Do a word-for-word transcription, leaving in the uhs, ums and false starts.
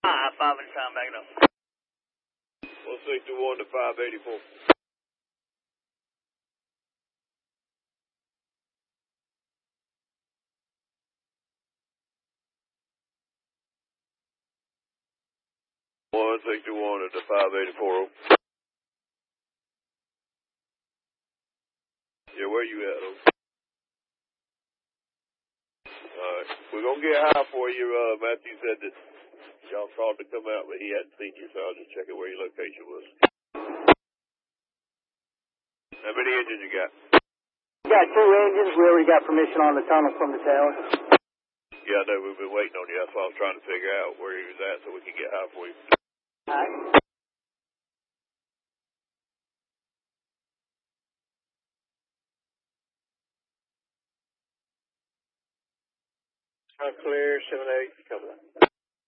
Ah, five at a time, back it up. one sixty-one to five eighty-four. one sixty-one to five eighty-four. Yeah, where you at, though? Alright, we're gonna get high for you. Uh, Matthew said that y'all called to come out, but he hadn't seen you, so I was just checking where your location was. How many engines you got? We got two engines. We already got permission on the tunnel from the tower. Yeah, I know we've been waiting on you. That's why I was trying to figure out where he was at so we can get high for you. All right. I'm clear, seven eight, coming up.